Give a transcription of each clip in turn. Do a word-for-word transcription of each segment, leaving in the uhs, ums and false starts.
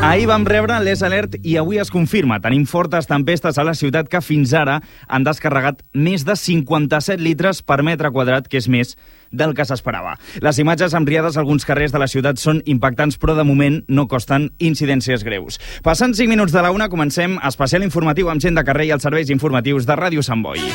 Ahir vam rebre l'Es Alert i avui es confirma. Tenim fortes tempestes a la ciutat que fins ara han descarregat més de cinquanta-set litres per metre quadrat, que és més del que s'esperava. Les imatges amb riades a alguns carrers de la ciutat són impactants, però de moment no costen incidències greus. Passant cinc minuts de la una, comencem especial informatiu amb gent de carrer i els serveis informatius de Ràdio Sant Boi.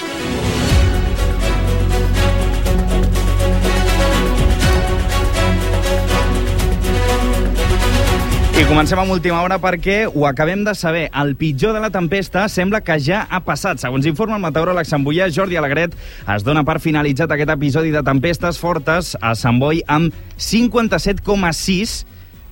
I comencem amb última hora perquè ho acabem de saber. El pitjor de la tempesta sembla que ja ha passat. Segons informa el meteoròleg santboià Jordi Alegret, es dona per finalitzat aquest episodi de tempestes fortes a Sant Boi amb cinquanta-set coma sis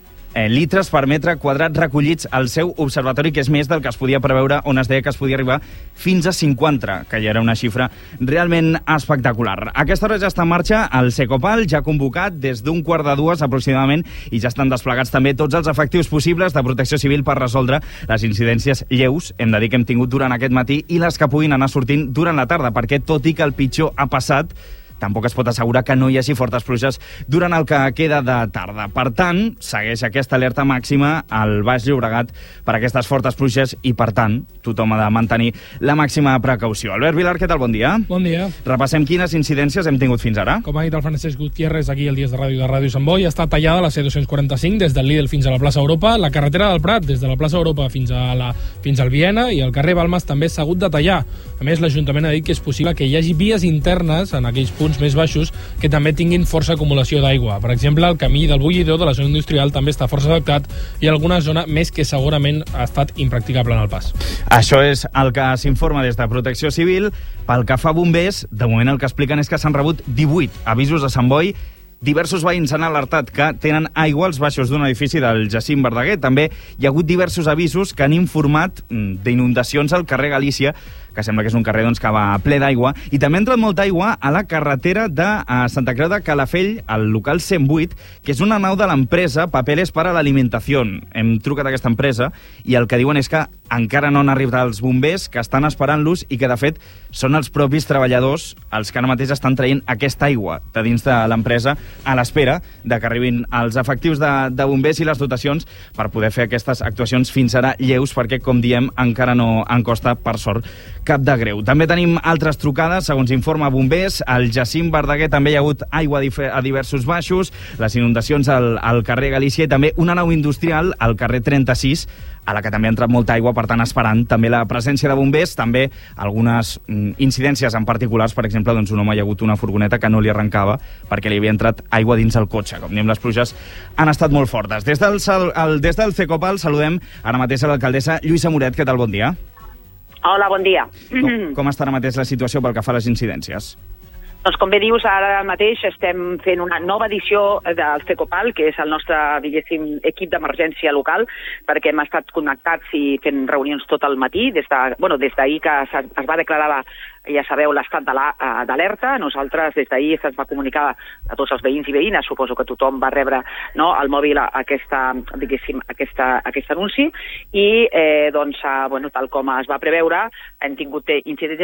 litres per metre quadrat recollits al seu observatori, que és més del que es podia preveure, on es deia que es podia arribar fins a cinquanta, que ja era una xifra realment espectacular. A aquesta hora ja està en marxa el Secopal, ja convocat des d'un quart de dues aproximadament, i ja estan desplegats també tots els efectius possibles de protecció civil per resoldre les incidències lleus, hem de dir que hem tingut durant aquest matí, i les que puguin anar sortint durant la tarda, perquè tot i que el pitjor ha passat, tampoc es pot assegurar que no hi hagi fortes pluges durant el que queda de tarda. Per tant, segueix aquesta alerta màxima al Baix Llobregat per aquestes fortes pluges i, per tant, tothom ha de mantenir la màxima precaució. Albert Vilar, què tal? Bon dia. Bon dia. Repassem quines incidències hem tingut fins ara. Com ha dit el Francesc Gutiérrez aquí al Dies de Ràdio de Ràdio Sant Boi, està tallada la C dos-cents quaranta-cinc des del Lidl fins a la plaça Europa, la carretera del Prat des de la plaça Europa fins a la fins al Viena, i el carrer Balmes també s'ha hagut de tallar. A més, l'Ajuntament ha dit que és possible que hi hagi vies internes en aquells punts més baixos que també tinguin força acumulació d'aigua. Per exemple, el camí del Bullidor de la zona industrial també està força afectat i alguna zona més que segurament ha estat impracticable en el pas. Això és el que s'informa des de Protecció Civil. Pel que fa a bombers, de moment el que expliquen és que s'han rebut divuit avisos a Sant Boi. Diversos veïns han alertat que tenen aigua als baixos d'un edifici del Jacint Verdaguer. També hi ha hagut diversos avisos que han informat d'inundacions al carrer Galícia, que sembla que és un carrer doncs, que va ple d'aigua, i també ha entrat molta aigua a la carretera de a Santa Creu de Calafell, al local cent vuit, que és una nau de l'empresa Papeles para la Alimentación. Hem trucat a aquesta empresa i el que diuen és que encara no han arribat els bombers, que estan esperant-los i que, de fet, són els propis treballadors els que ara mateix estan traient aquesta aigua de dins de l'empresa a l'espera de que arribin els efectius de, de bombers i les dotacions per poder fer aquestes actuacions fins ara lleus, perquè, com diem, encara no en costa, per sort, cap de greu. També tenim altres trucades, segons informa bombers. Al Jacint Verdaguer també hi ha hagut aigua a diversos baixos, les inundacions al, al carrer Galícia i també una nau industrial al carrer trenta-sis, a la que també ha entrat molta aigua, per tant esperant també la presència de bombers, també algunes mm, incidències en particulars. Per exemple, doncs un home hi ha hagut una furgoneta que no li arrencava perquè li havia entrat aigua dins el cotxe. Com diem, les pluges han estat molt fortes. Des del, el, des del Secopal saludem ara mateix a l'alcaldessa Lluïsa Moret. Què tal? Bon dia. Hola, bon dia. Com, com està ara mateix la situació pel que fa a les incidències? Doncs com bé dius, ara mateix estem fent una nova edició del Secopal, que és el nostre, diguéssim, equip d'emergència local, perquè hem estat connectats i fent reunions tot el matí, des de, bueno, des d'ahir que es va declarar la, ja sabeu, l'estat d'alerta. Nosaltres, des d'ahir, es va comunicar a tots els veïns i veïnes, suposo que tothom va rebre, no, al mòbil aquesta, diguéssim, aquesta, aquest anunci, i eh, doncs, bueno, tal com es va preveure, hem tingut incidències